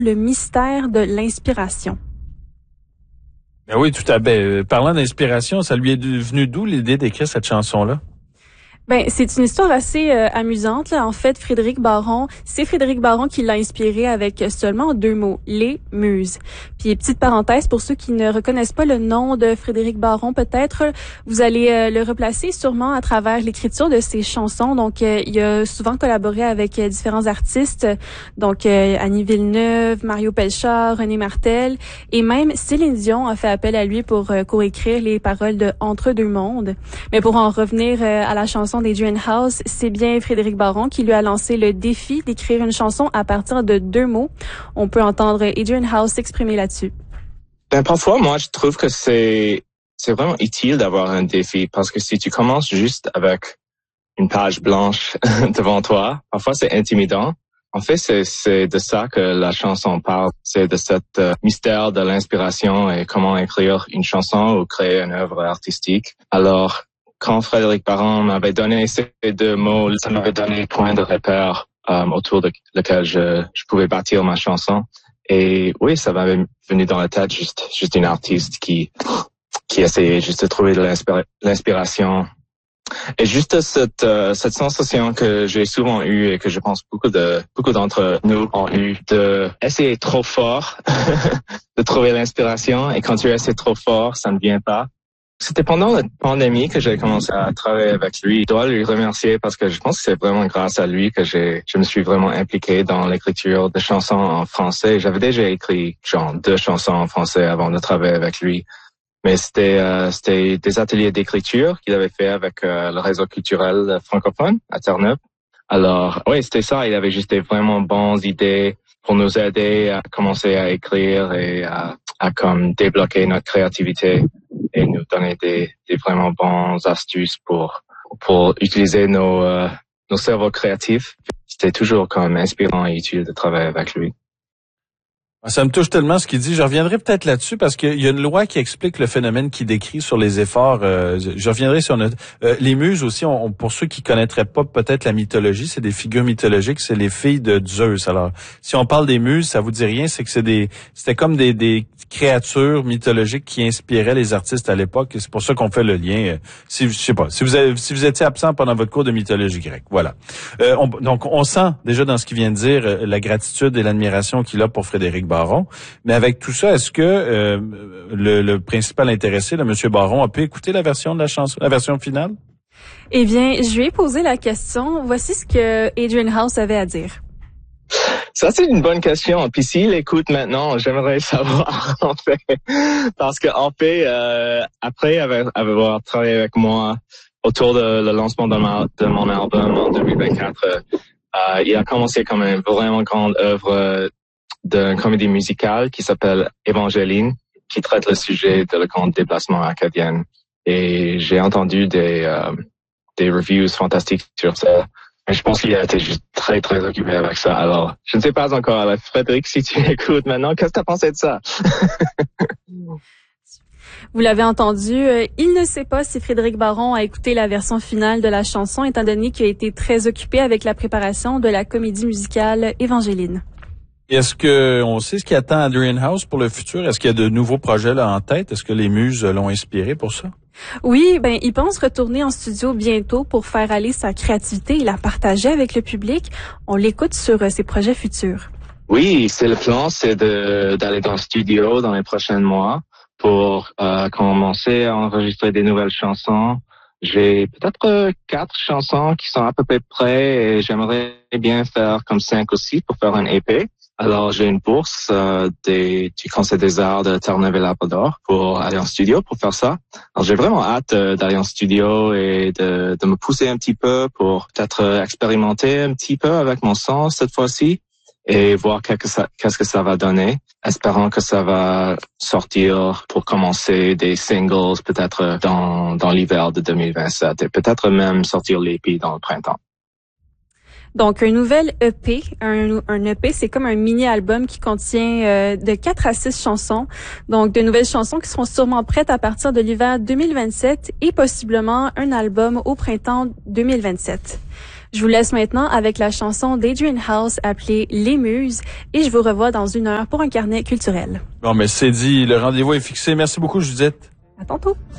le mystère de l'inspiration. Ben oui, tout à fait. Parlant d'inspiration, ça lui est venu d'où l'idée d'écrire cette chanson-là? Ben, c'est une histoire assez amusante, là. En fait, c'est Frédéric Baron qui l'a inspiré avec seulement 2 mots, les muses. Puis, petite parenthèse, pour ceux qui ne reconnaissent pas le nom de Frédéric Baron, peut-être, vous allez le replacer sûrement à travers l'écriture de ses chansons. Donc, il a souvent collaboré avec différents artistes, donc Annie Villeneuve, Mario Pelchard, René Martel, et même Céline Dion a fait appel à lui pour coécrire les paroles de Entre deux mondes. Mais pour en revenir à la chanson d'Adrian House, c'est bien Frédéric Baron qui lui a lancé le défi d'écrire une chanson à partir de 2 mots. On peut entendre Adrian House s'exprimer là-dessus. Ben, parfois, moi, je trouve que c'est vraiment utile d'avoir un défi parce que si tu commences juste avec une page blanche devant toi, parfois c'est intimidant. En fait, c'est de ça que la chanson parle. C'est de cet mystère de l'inspiration et comment écrire une chanson ou créer une œuvre artistique. Alors, quand Frédéric Baron m'avait donné ces 2 mots, ça m'avait donné un point de repère autour de lequel je pouvais bâtir ma chanson. Et oui, ça m'avait venu dans la tête juste une artiste qui essayait juste de trouver de l'inspiration. Et juste cette sensation que j'ai souvent eue et que je pense beaucoup d'entre nous ont eu de essayer trop fort de trouver l'inspiration. Et quand tu essaies trop fort, ça ne vient pas. C'était pendant la pandémie que j'ai commencé à travailler avec lui. Je dois lui remercier parce que je pense que c'est vraiment grâce à lui que je me suis vraiment impliqué dans l'écriture de chansons en français. J'avais déjà écrit 2 chansons en français avant de travailler avec lui. Mais c'était des ateliers d'écriture qu'il avait fait avec le réseau culturel francophone à Terre-Neuve. Alors, oui, c'était ça. Il avait juste des vraiment bonnes idées pour nous aider à commencer à écrire et à comme débloquer notre créativité et nous donner des vraiment bonnes astuces pour utiliser nos cerveaux créatifs. C'était toujours comme inspirant et utile de travailler avec lui. Ça me touche tellement ce qu'il dit. Je reviendrai peut-être là-dessus parce qu'il y a une loi qui explique le phénomène qu'il décrit sur les efforts. Je reviendrai sur les muses aussi. Pour ceux qui connaîtraient pas peut-être la mythologie, c'est des figures mythologiques. C'est les filles de Zeus. Alors, si on parle des muses, ça vous dit rien. C'est que c'était comme des créatures mythologiques qui inspiraient les artistes à l'époque. Et c'est pour ça qu'on fait le lien. Je sais pas. Si vous étiez absent pendant votre cours de mythologie grecque, voilà. Donc, on sent déjà dans ce qu'il vient de dire la gratitude et l'admiration qu'il a pour Frédéric Baron. Mais avec tout ça, est-ce que le principal intéressé, le monsieur Baron, a pu écouter la version de la chanson, la version finale? Eh bien, je lui ai posé la question. Voici ce que Adrian House avait à dire. Ça, c'est une bonne question. Puis s'il écoute maintenant, j'aimerais savoir, en fait. Parce que, en fait, après avoir travaillé avec moi autour de le lancement de mon album en 2024, il a commencé comme une vraiment grande œuvre d'une comédie musicale qui s'appelle Évangéline, qui traite le sujet de le grand déplacement acadien. Et j'ai entendu des reviews fantastiques sur ça. Mais je pense qu'il a été juste très, très occupé avec ça. Alors, je ne sais pas encore. Alors, Frédéric, si tu écoutes maintenant, qu'est-ce que tu as pensé de ça? Vous l'avez entendu, il ne sait pas si Frédéric Baron a écouté la version finale de la chanson, étant donné qu'il a été très occupé avec la préparation de la comédie musicale Évangéline. Est-ce que on sait ce qui attend Adrian House pour le futur? Est-ce qu'il y a de nouveaux projets là en tête? Est-ce que les muses l'ont inspiré pour ça? Oui, il pense retourner en studio bientôt pour faire aller sa créativité et la partager avec le public. On l'écoute sur ses projets futurs. Oui, c'est le plan, c'est d'aller dans le studio dans les prochains mois pour commencer à enregistrer des nouvelles chansons. J'ai peut-être 4 chansons qui sont à peu près prêtes et j'aimerais bien faire comme 5 aussi pour faire un EP. Alors, j'ai une bourse du Conseil des Arts de Terre-Neuve et Labrador pour aller en studio pour faire ça. Alors, j'ai vraiment hâte d'aller en studio et de me pousser un petit peu pour peut-être expérimenter un petit peu avec mon son cette fois-ci et voir qu'est-ce que ça va donner. Espérant que ça va sortir pour commencer des singles peut-être dans l'hiver de 2027 et peut-être même sortir l'EP dans le printemps. Donc, un nouvel EP. Un EP, c'est comme un mini-album qui contient de 4 à 6 chansons. Donc, de nouvelles chansons qui seront sûrement prêtes à partir de l'hiver 2027 et possiblement un album au printemps 2027. Je vous laisse maintenant avec la chanson d'Adrian House appelée Les Muses et je vous revois dans 1 heure pour un carnet culturel. Bon, mais c'est dit, le rendez-vous est fixé. Merci beaucoup, Judith. À tantôt.